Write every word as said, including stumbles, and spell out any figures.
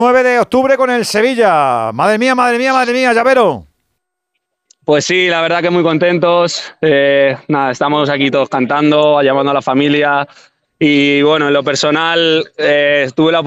nueve de octubre con el Sevilla. Madre mía, madre mía, madre mía, Llavero. Pues sí, la verdad que muy contentos. Eh, nada, estamos aquí todos cantando, llamando a la familia. Y bueno, en lo personal, eh, tuve la oportunidad